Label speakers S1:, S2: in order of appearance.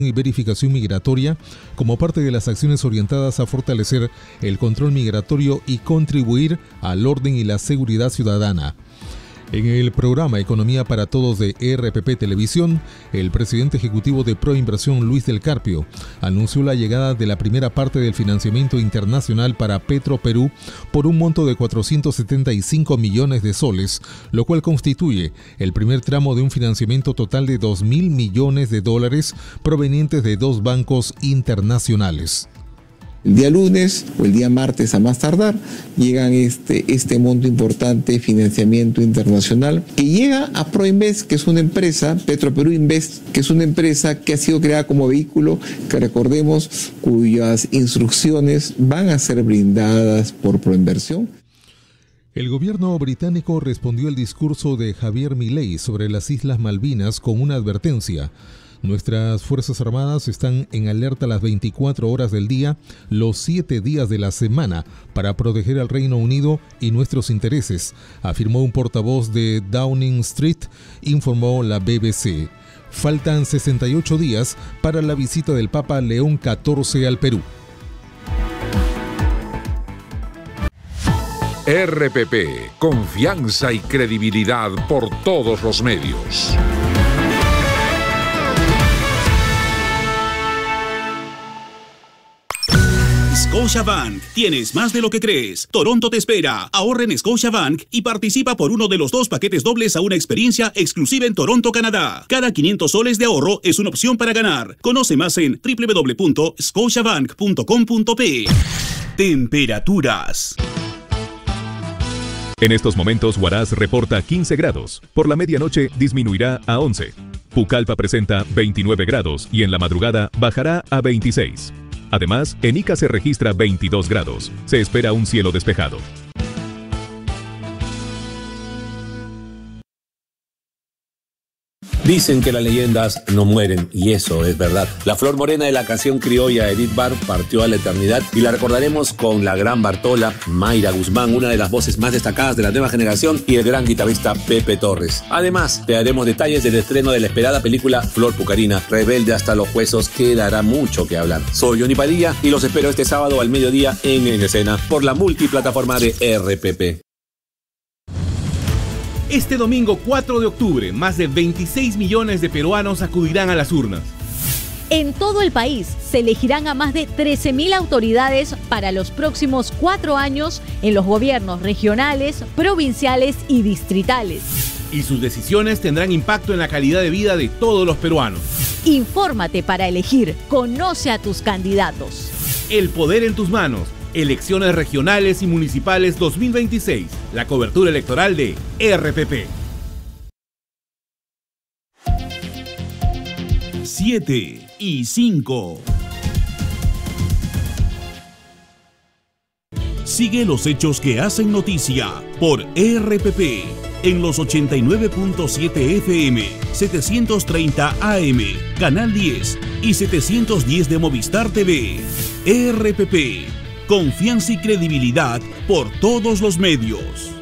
S1: y verificación migratoria como parte de las acciones orientadas a fortalecer el control migratorio y contribuir al orden y la seguridad ciudadana. En el programa Economía para Todos de RPP Televisión, el presidente ejecutivo de Proinversión, Luis del Carpio, anunció la llegada de la primera parte del financiamiento internacional para Petroperú por un monto de 475 millones de soles, lo cual constituye el primer tramo de un financiamiento total de 2.000 millones de dólares provenientes de 2 bancos internacionales.
S2: El día lunes o el día martes a más tardar llegan este monto importante de financiamiento internacional que llega a Proinvest, que es una empresa, Petroperú Invest, que es una empresa que ha sido creada como vehículo, que recordemos cuyas instrucciones van a ser brindadas por Proinversión.
S1: El gobierno británico respondió al discurso de Javier Milei sobre las Islas Malvinas con una advertencia. Nuestras Fuerzas Armadas están en alerta las 24 horas del día, los 7 días de la semana, para proteger al Reino Unido y nuestros intereses, afirmó un portavoz de Downing Street, informó la BBC. Faltan 68 días para la visita del Papa León XIV al Perú.
S3: RPP, confianza y credibilidad por todos los medios.
S4: Scotiabank. Tienes más de lo que crees. Toronto te espera. Ahorra en Scotiabank y participa por uno de los 2 paquetes dobles a una experiencia exclusiva en Toronto, Canadá. Cada 500 soles de ahorro es una opción para ganar. Conoce más en www.scotiabank.com.pe. Temperaturas.
S5: En estos momentos, Huaraz reporta 15 grados. Por la medianoche disminuirá a 11. Pucallpa presenta 29 grados y en la madrugada bajará a 26. Además, en Ica se registra 22 grados. Se espera un cielo despejado.
S6: Dicen que las leyendas no mueren, y eso es verdad. La flor morena de la canción criolla Edith Bar partió a la eternidad y la recordaremos con la gran Bartola, Mayra Guzmán, una de las voces más destacadas de la nueva generación, y el gran guitarrista Pepe Torres. Además, te daremos detalles del estreno de la esperada película Flor Pucarina, rebelde hasta los huesos, que dará mucho que hablar. Soy Johnny Padilla y los espero este sábado al mediodía en Escena por la multiplataforma de RPP.
S7: Este domingo 4 de octubre, más de 26 millones de peruanos acudirán a las urnas.
S8: En todo el país se elegirán a más de 13.000 autoridades para los próximos 4 años en los gobiernos regionales, provinciales y distritales.
S7: Y sus decisiones tendrán impacto en la calidad de vida de todos los peruanos.
S8: Infórmate para elegir. Conoce a tus candidatos.
S7: El poder en tus manos. Elecciones regionales y municipales 2026. La cobertura electoral de RPP. 7:05. Sigue los hechos que hacen noticia por RPP en los 89.7 FM, 730 AM, Canal 10 y 710 de Movistar TV. RPP. Confianza y credibilidad por todos los medios.